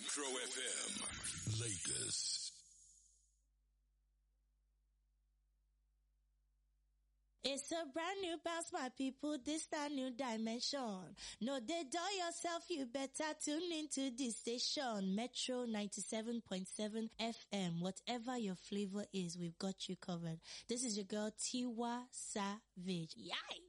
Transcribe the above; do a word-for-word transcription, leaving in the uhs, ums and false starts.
Metro F M, Lagos. It's a brand new bounce, my people. This a new dimension. No, they dull yourself. You better tune into this station, Metro ninety-seven point seven F M. Whatever your flavor is, we've got you covered. This is your girl Tiwa Savage. Yay!